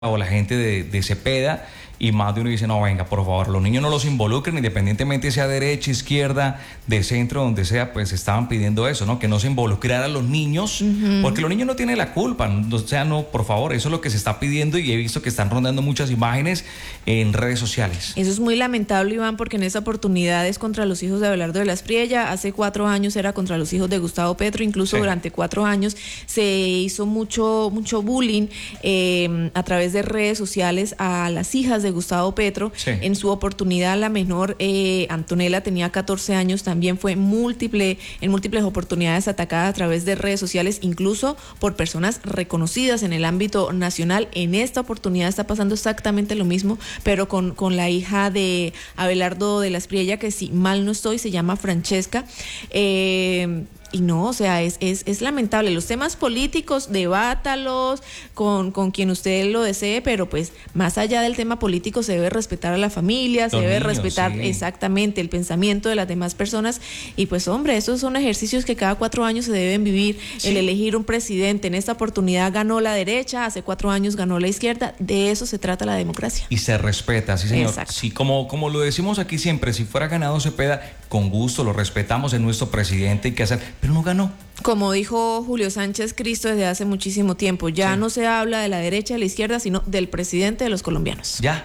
o la gente de Cepeda, y más de uno dice, no, venga, por favor, los niños no los involucren, independientemente sea derecha, izquierda, de centro, donde sea, pues estaban pidiendo eso, ¿no? Que no se involucraran a los niños, porque los niños no tienen la culpa, o sea, no, por favor, eso es lo que se está pidiendo, y he visto que están rondando muchas imágenes en redes sociales. Eso es muy lamentable, Iván, porque en esa oportunidad es contra los hijos de Abelardo de la Espriella. Hace 4 años era contra los hijos de Gustavo Petro, incluso durante 4 años se hizo mucho bullying a través de redes sociales a las hijas de Gustavo Petro. En su oportunidad, la menor Antonella tenía 14 años, también fue en múltiples oportunidades atacada a través de redes sociales, incluso por personas reconocidas en el ámbito nacional. En esta oportunidad está pasando exactamente lo mismo, pero con la hija de Abelardo de la Espriella, que si mal no estoy, se llama Francesca. Y no, o sea, es lamentable. Los temas políticos, debátalos con quien usted lo desee, pero pues más allá del tema político se debe respetar a la familia, se debe respetar exactamente el pensamiento de las demás personas. Y pues hombre, esos son ejercicios que cada 4 años se deben vivir. El elegir un presidente, en esta oportunidad ganó la derecha, hace 4 años ganó la izquierda. De eso se trata la democracia. Y se respeta, sí señor. Exacto. Sí, como lo decimos aquí siempre, si fuera ganado Cepeda, con gusto lo respetamos, es nuestro presidente, hay que hacer, pero no ganó. Como dijo Julio Sánchez Cristo desde hace muchísimo tiempo, ya no se habla de la derecha y la izquierda, sino del presidente de los colombianos. Ya,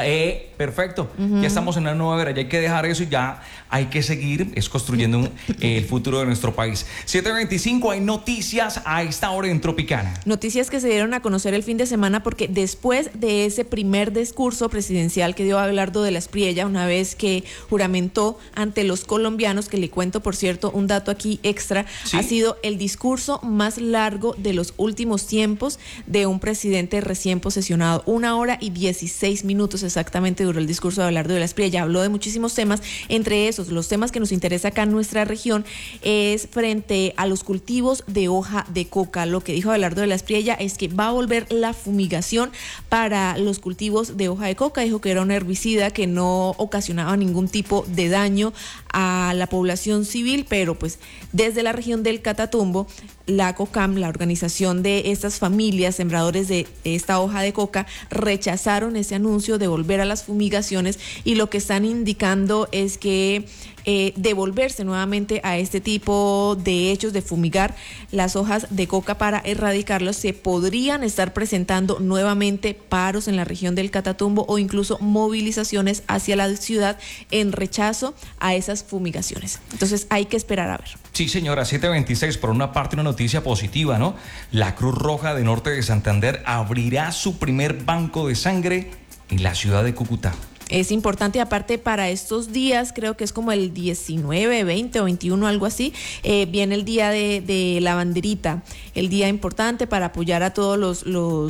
perfecto. Ya estamos en una nueva era, ya hay que dejar eso y ya hay que seguir construyendo el futuro de nuestro país. 7:25, hay noticias a esta hora en Tropicana. Noticias que se dieron a conocer el fin de semana, porque después de ese primer discurso presidencial que dio Abelardo de la Espriella, una vez que juramentó ante los colombianos, que le cuento, por cierto, un dato aquí extra, ha sido el discurso más largo de los últimos tiempos de un presidente recién posesionado. 1 hora y 16 minutos exactamente duró el discurso de Abelardo de la Espriella. Habló de muchísimos temas, entre esos los temas que nos interesa acá en nuestra región es frente a los cultivos de hoja de coca. Lo que dijo Abelardo de la Espriella es que va a volver la fumigación para los cultivos de hoja de coca. Dijo que era un herbicida que no ocasionaba ningún tipo de daño a la población civil, pero pues desde la región del Catatumbo, la COCAM, la organización de estas familias sembradores de esta hoja de coca, rechazaron ese anuncio de volver a las fumigaciones, y lo que están indicando es que devolverse nuevamente a este tipo de hechos de fumigar las hojas de coca para erradicarlos, se podrían estar presentando nuevamente paros en la región del Catatumbo o incluso movilizaciones hacia la ciudad en rechazo a esas fumigaciones. Entonces hay que esperar a ver. Sí, señora, 7:26, por una parte una noticia positiva, ¿no? La Cruz Roja de Norte de Santander abrirá su primer banco de sangre en la ciudad de Cúcuta. Es importante, aparte para estos días, creo que es como el 19, 20 o 21, algo así, viene el día de la banderita, el día importante para apoyar a todas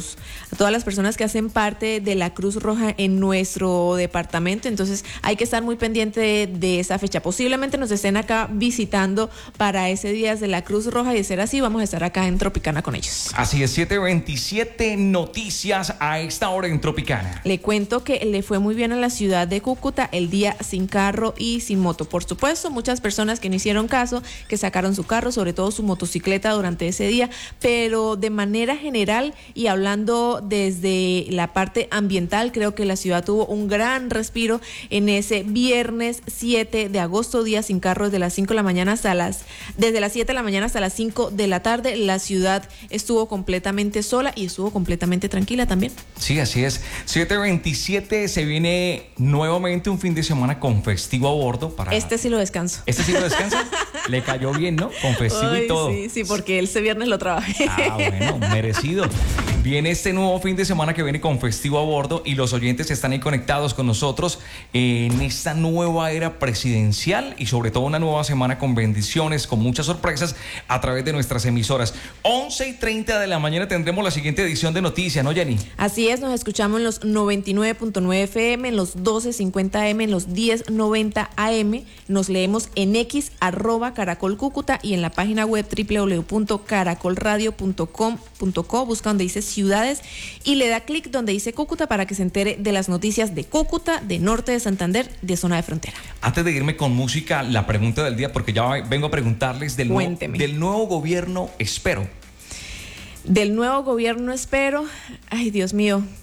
las personas que hacen parte de la Cruz Roja en nuestro departamento. Entonces hay que estar muy pendiente de esa fecha. Posiblemente nos estén acá visitando para ese día de la Cruz Roja, y de ser así vamos a estar acá en Tropicana con ellos. Así es, 7:27, noticias a esta hora en Tropicana. Le cuento que le fue muy bien a la ciudad de Cúcuta el día sin carro y sin moto. Por supuesto, muchas personas que no hicieron caso, que sacaron su carro, sobre todo su motocicleta durante ese día, pero de manera general y hablando desde la parte ambiental, creo que la ciudad tuvo un gran respiro en ese viernes 7 de agosto, día sin carro, desde las 5 de la mañana desde las 7 de la mañana hasta las 5 de la tarde. La ciudad estuvo completamente sola y estuvo completamente tranquila también. Sí, así es. 7:27, se viene nuevamente un fin de semana con festivo a bordo. Este sí lo descanso. ¿Este sí lo descansa? Le cayó bien, ¿no? Con festivo y todo. Sí, porque este viernes lo trabajé. Bueno, merecido. Viene este nuevo fin de semana que viene con festivo a bordo, y los oyentes están ahí conectados con nosotros en esta nueva era presidencial, y sobre todo una nueva semana con bendiciones, con muchas sorpresas a través de nuestras emisoras. 11:30 de la mañana tendremos la siguiente edición de Noticias, ¿no, Jenny? Así es, nos escuchamos en los 99.9 FM, en los 12:50 AM, en los 10:90 AM. Nos leemos en X, @Caracol Cúcuta, y en la página web www.caracolradio.com.co. Busca donde dice ciudades y le da clic donde dice Cúcuta para que se entere de las noticias de Cúcuta, de Norte de Santander, de zona de frontera. Antes de irme con música, la pregunta del día, porque ya vengo a preguntarles del nuevo gobierno, espero. Del nuevo gobierno espero, ay Dios mío,